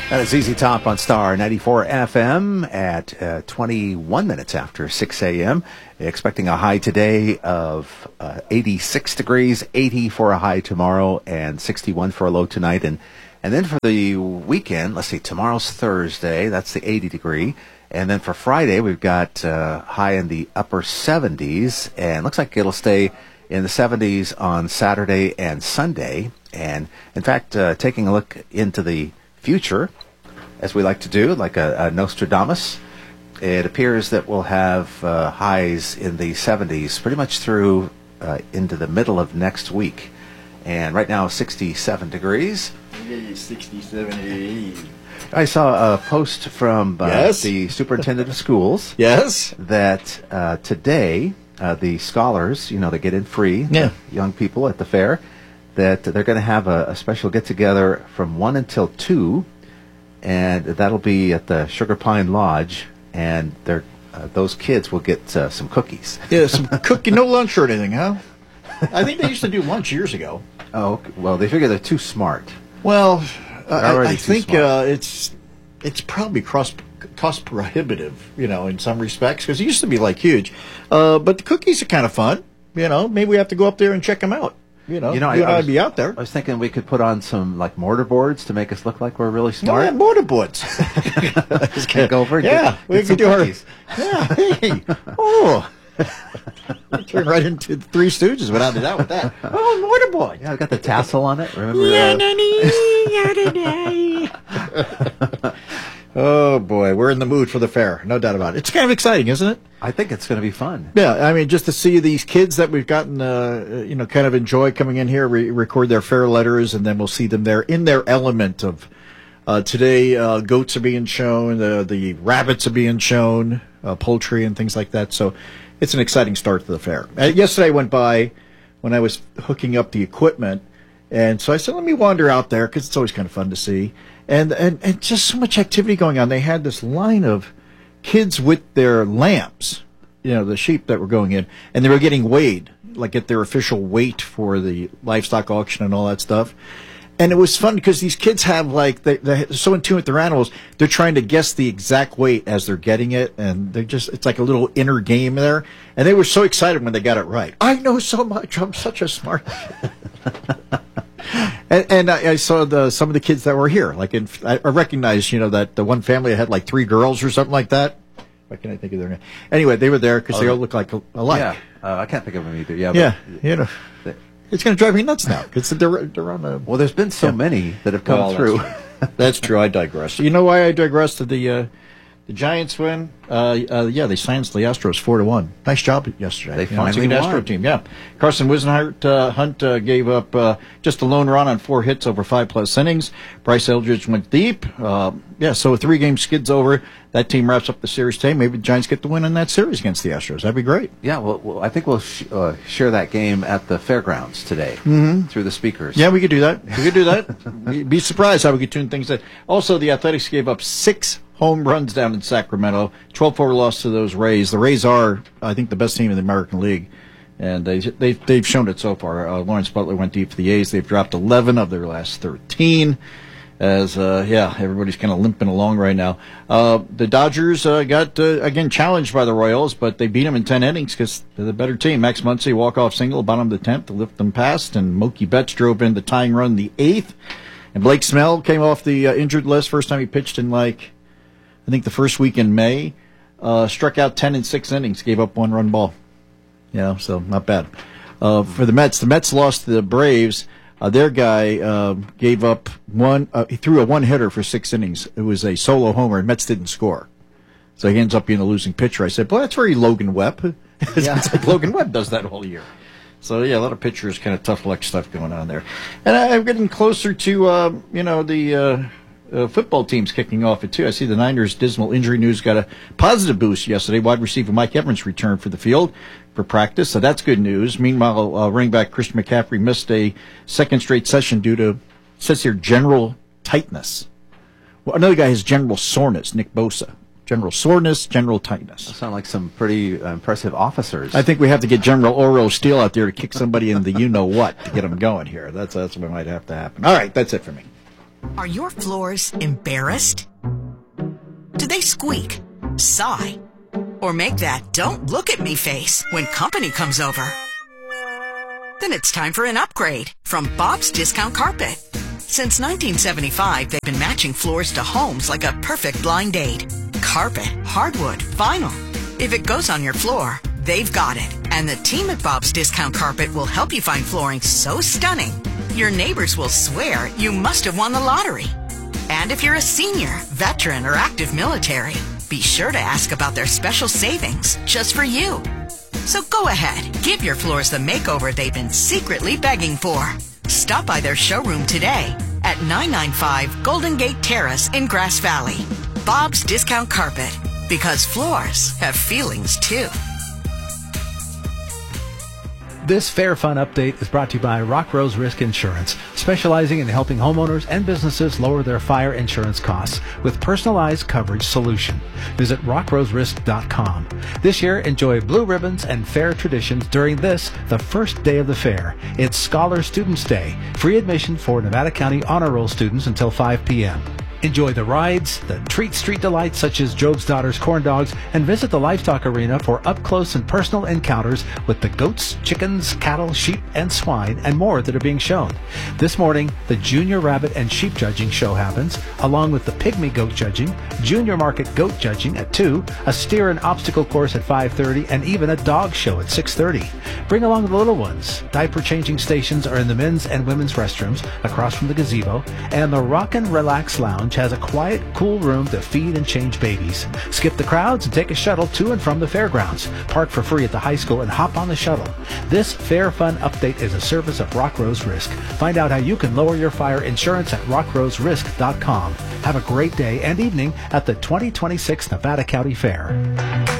That is ZZ Top on Star 94 FM at 21 minutes after 6 a.m. Expecting a high today of 86 degrees, 80 for a high tomorrow, and 61 for a low tonight. And then for the weekend, let's see, tomorrow's Thursday, that's the 80 degree. And then for Friday, we've got high in the upper 70s, and looks like it'll stay in the 70s on Saturday and Sunday. And in fact, taking a look into the future, as we like to do, like a Nostradamus, it appears that we'll have highs in the 70s pretty much through into the middle of next week. And right now, 67 degrees. 67. I saw a post from the superintendent of schools. Yes. That today, the scholars, they get in free, young people at the fair, that they're going to have a special get-together from 1 until 2, and that'll be at the Sugar Pine Lodge, and those kids will get some cookies. Yeah, some cookie, no lunch or anything, huh? I think they used to do lunch years ago. Oh, well, they figure they're too smart. Well, I think smart. it's probably cost prohibitive, in some respects, because it used to be huge. But the cookies are kind of fun. Maybe we have to go up there and check them out. I'd be out there. I was thinking we could put on some mortar boards to make us look like we're really smart. Yeah, mortar boards. Just kick over. And we can do cookies. Hey, oh. Turn right into the Three Stooges without a doubt with that. Oh, mortar board. Yeah, I got the tassel on it. Remember? Oh boy, we're in the mood for the fair, no doubt about it. It's kind of exciting, isn't it? I think it's going to be fun. Yeah, I mean, just to see these kids that we've gotten, kind of enjoy coming in here, record their fair letters, and then we'll see them there in their element of. Today, goats are being shown, the rabbits are being shown, poultry and things like that. So it's an exciting start to the fair. Yesterday I went by when I was hooking up the equipment, and so I said, let me wander out there because it's always kind of fun to see. And just so much activity going on. They had this line of kids with their lambs, the sheep that were going in, and they were getting weighed, get their official weight for the livestock auction and all that stuff. And it was fun because these kids have they're so in tune with their animals, they're trying to guess the exact weight as they're getting it, and it's like a little inner game there. And they were so excited when they got it right. I know so much. I'm such a smart kid. And I saw some of the kids that were here. I recognized, that the one family had 3 girls or something like that. What can I think of their name? Anyway, they were there because they all look alike. Yeah, I can't think of them either. Yeah, yeah, it's going to drive me nuts now because they're on the. Well, there's been so many that have come through. That's true. I digress. You know why I digressed? The Giants win. They silenced the Astros 4-1. Nice job yesterday. They finally won. Astro team. Yeah, Carson Whisenhunt Hunt gave up just a lone run on 4 hits over 5+ innings. Bryce Eldridge went deep. So a 3-game skid's over. That team wraps up the series today. Maybe the Giants get the win in that series against the Astros. That'd be great. Yeah, well I think we'll share that game at the fairgrounds today through the speakers. Yeah, we could do that. You'd be surprised how we could tune things in. Also, the Athletics gave up 6 home runs down in Sacramento. 12-4 loss to those Rays. The Rays are, I think, the best team in the American League, and they've shown it so far. Lawrence Butler went deep for the A's. They've dropped 11 of their last 13. As everybody's kind of limping along right now. The Dodgers got again challenged by the Royals, but they beat them in 10 innings because they're the better team. Max Muncy walk-off single, bottom of the 10th to lift them past, and Mookie Betts drove in the tying run in the 8th. And Blake Snell came off the injured list. First time he pitched in I think the first week in May. Struck out 10 in 6 innings, gave up 1-run ball. So not bad. For the Mets lost to the Braves. Their guy gave up he threw a 1-hitter for 6 innings. It was a solo homer, and Mets didn't score. So he ends up being a losing pitcher. I said, boy, that's very Logan Webb. It's like Logan Webb does that all year. So, a lot of pitchers, kind of tough luck stuff going on there. And I'm getting closer to, the football teams kicking off at 2. I see the Niners' dismal injury news got a positive boost yesterday. Wide receiver Mike Evans returned for the field for practice, so that's good news. Meanwhile, running back Christian McCaffrey missed a second straight session due to, it says here, general tightness. Well, another guy has general soreness, Nick Bosa. General soreness, general tightness. Those sound like some pretty impressive officers. I think we have to get General Oro Steele out there to kick somebody in the you-know-what to get them going here. That's what might have to happen. All right, that's it for me. Are your floors embarrassed? Do they squeak, sigh, or make that "don't look at me" face when company comes over? Then it's time for an upgrade from Bob's Discount Carpet. Since 1975, they've been matching floors to homes like a perfect blind date. Carpet, hardwood, vinyl. If it goes on your floor, they've got it. And the team at Bob's Discount Carpet will help you find flooring so stunning, your neighbors will swear you must have won the lottery. And if you're a senior, veteran, or active military, be sure to ask about their special savings just for you. So go ahead, give your floors the makeover they've been secretly begging for. Stop by their showroom today at 995 Golden Gate Terrace in Grass Valley. Bob's Discount Carpet, because floors have feelings too. This Fair Fun update is brought to you by Rock Rose Risk Insurance, specializing in helping homeowners and businesses lower their fire insurance costs with personalized coverage solution. Visit rockroserisk.com. This year, enjoy blue ribbons and fair traditions during this, the first day of the fair. It's Scholar Students Day, free admission for Nevada County Honor Roll students until 5 p.m. Enjoy the rides, the treat street delights such as Job's Daughter's corn dogs, and visit the livestock arena for up-close and personal encounters with the goats, chickens, cattle, sheep, and swine, and more that are being shown. This morning, the Junior Rabbit and Sheep Judging show happens, along with the Pygmy Goat Judging, Junior Market Goat Judging at 2, a steer and obstacle course at 5:30, and even a dog show at 6:30. Bring along the little ones. Diaper changing stations are in the men's and women's restrooms across from the gazebo, and the Rock and Relax Lounge has a quiet, cool room to feed and change babies. Skip the crowds and take a shuttle to and from the fairgrounds. Park for free at the high school and hop on the shuttle. This Fair Fun update is a service of Rock Rose Risk. Find out how you can lower your fire insurance at rockroserisk.com. Have a great day and evening at the 2026 Nevada County Fair.